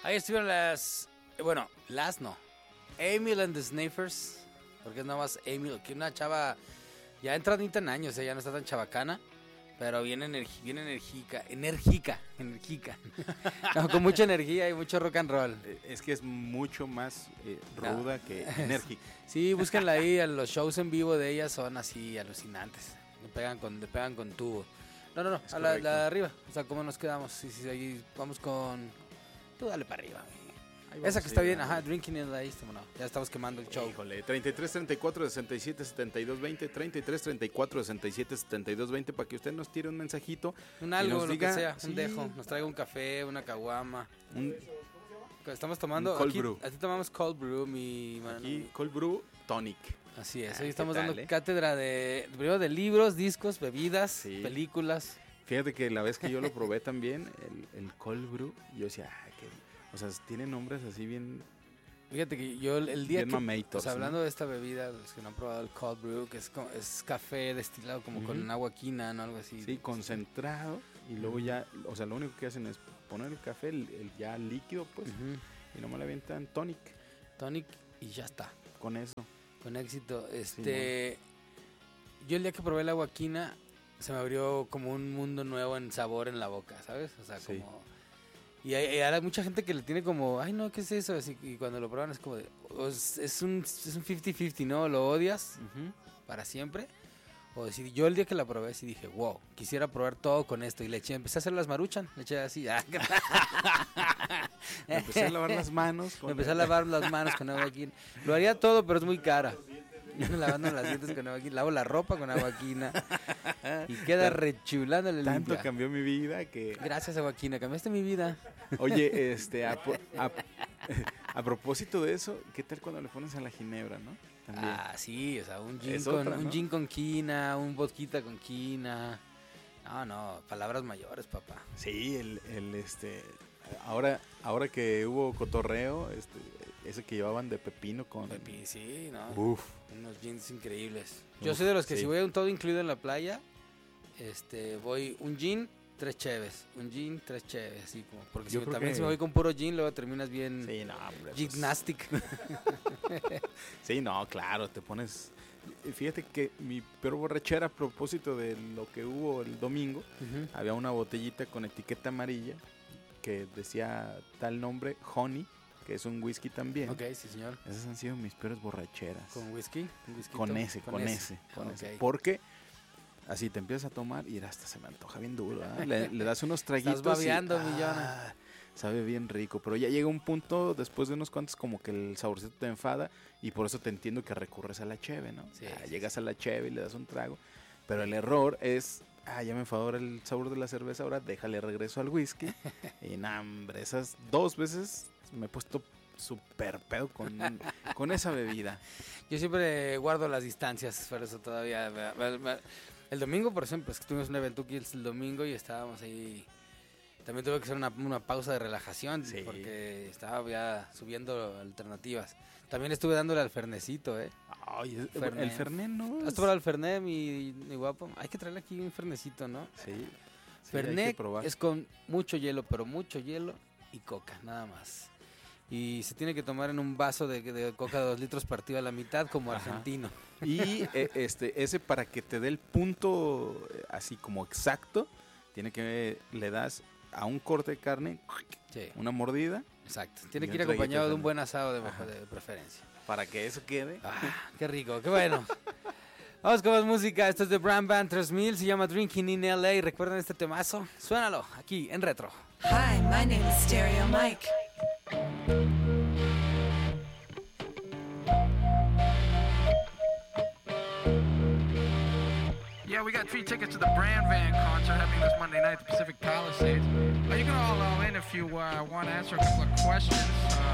Ahí estuvieron no. Emil and the Sniffers, porque es nada más Emil, que una chava ya entradita en años, ya no está tan chabacana, pero bien enérgica. No, con mucha energía y mucho rock and roll. Es que es mucho más ruda que enérgica. Sí, búsquenla ahí, los shows en vivo de ella son así alucinantes, le pegan con tubo. No, a la de arriba, o sea, ¿cómo nos quedamos? Sí, ahí vamos con... Tú dale para arriba, esa que está bien, Drinking in the East, bueno, ya estamos quemando el show. Híjole, 33 34 67 72 20, 33 34 67 72 20, para que usted nos tire un mensajito. Algo, nos diga, lo que sea, sí, un dejo, nos traiga un café, una caguama. Estamos tomando, un cold brew. Aquí tomamos cold brew, Aquí cold brew tonic. Así es, hoy estamos dando cátedra primero de libros, discos, bebidas, películas. Fíjate que la vez que yo lo probé también, el cold brew, yo decía, o sea, tiene nombres así bien... Fíjate que yo el día bien que... mameitos, o sea, hablando de esta bebida, los que no han probado el cold brew, que es café destilado como con agua quina, ¿no? Algo así. Sí, concentrado, y luego ya, o sea, lo único que hacen es poner el café, el ya líquido, pues, y nomás le avientan tonic. Tonic y ya está. Con eso. Con éxito. Yo el día que probé el agua quina, se me abrió como un mundo nuevo en sabor en la boca, ¿sabes? O sea, como... Y hay mucha gente que le tiene como, ay no, ¿qué es eso? Así, y cuando lo prueban es como de, es un 50-50, ¿no? ¿Lo odias para siempre? O decir, yo el día que la probé sí dije, wow, quisiera probar todo con esto. Y empecé a hacer las Maruchan, le eché así. Empecé a lavar las manos. Empecé a lavar las manos con agua quina. Lo haría todo, pero es muy cara. Lavando las dientes con agua quina, lavo la ropa con agua quina y queda rechulando el limpia. Tanto cambió mi vida que... Gracias, agua quina, cambiaste mi vida. Oye, a propósito de eso, ¿qué tal cuando le pones a la ginebra, no? También. Sí, o sea, un gin con quina, un vodka con quina. No, palabras mayores, papá. Sí, ahora que hubo cotorreo, ese que llevaban de pepino con... Sí, ¿no? Uf. Unos jeans increíbles. Yo soy de los que si voy a un todo incluido en la playa, voy un gin, 3 cheves. Un gin, 3 cheves, así como. Porque si me voy con puro gin, luego terminas bien... Sí, no, hombre. Gymnastic. Sí, no, claro, te pones... Fíjate que mi peor borrachera, a propósito de lo que hubo el domingo, había una botellita con etiqueta amarilla que decía tal nombre, Honey, que es un whisky también. Ok, sí, señor. Esas han sido mis peores borracheras. ¿Con whisky? Con ese. Porque así te empiezas a tomar y hasta se me antoja bien duro, ¿eh? Le das unos traguitos. Estás babeando, millona. Sabe bien rico, pero ya llega un punto después de unos cuantos como que el saborcito te enfada y por eso te entiendo que recurres a la cheve, ¿no? Sí, llegas a la cheve y le das un trago, pero el error es, ya me enfadó ahora el sabor de la cerveza, ahora déjale regreso al whisky. Y hombre, esas 2 veces me he puesto súper pedo con esa bebida. Yo siempre guardo las distancias, por eso todavía... El domingo, por ejemplo, es que tuvimos un evento aquí el domingo y estábamos ahí... También tuve que hacer una pausa de relajación, porque estaba ya subiendo alternativas. También estuve dándole al fernecito, Ay, el fernet, ¿no? ¿Has probado el fernet, mi guapo? Hay que traerle aquí un fernecito, ¿no? Sí. Fernet es con mucho hielo, pero mucho hielo y coca, nada más. Y se tiene que tomar en un vaso de coca de 2 litros partido a la mitad, como argentino. Y ese para que te dé el punto así como exacto, le das a un corte de carne, una mordida. Exacto. Tiene que ir acompañado de un buen asado de preferencia. Para que eso quede. Qué rico, qué bueno. Vamos con más música. Esto es de Brand Band 3000. Se llama Drinking in LA. ¿Recuerdan este temazo? Suénalo aquí en Retro. Hi, my name is Stereo Mike. Yeah, we got 3 tickets to the Brand Van concert happening this Monday night at the Pacific Palisades. You can all in if you want to answer a couple of questions.